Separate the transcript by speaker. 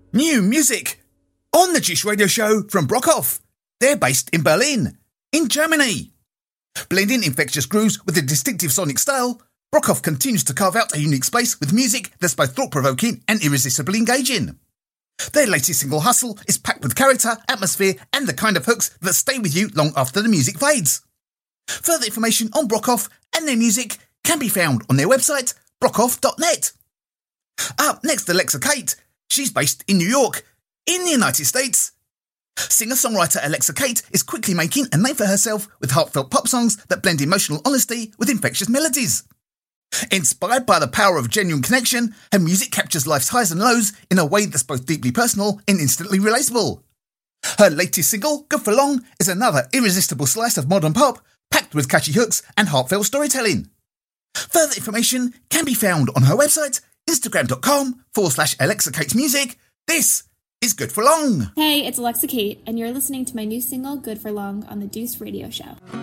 Speaker 1: New music on the Juice Radio Show from Brockhoff. They're based in Berlin, in Germany. Blending infectious grooves with a distinctive sonic style, Brockhoff continues to carve out a unique space with music that's both thought-provoking and irresistibly engaging. Their latest single, Hustle, is packed with character, atmosphere, and the kind of hooks that stay with you long after the music fades. Further information on Brockhoff and their music can be found on their website, brockhoff.net. Up next, Alexa Kate. She's based in New York, in the United States. Singer-songwriter Alexa Kate is quickly making a name for herself with heartfelt pop songs that blend emotional honesty with infectious melodies. Inspired by the power of genuine connection, her music captures life's highs and lows in a way that's both deeply personal and instantly relatable. Her latest single, Good for Long, is another irresistible slice of modern pop, packed with catchy hooks and heartfelt storytelling. Further information can be found on her website, instagram.com/Alexa Kate's Music. This is Good for Long.
Speaker 2: Hey, it's Alexa Kate, and you're listening to my new single, Good for Long, on the Deuce Radio Show.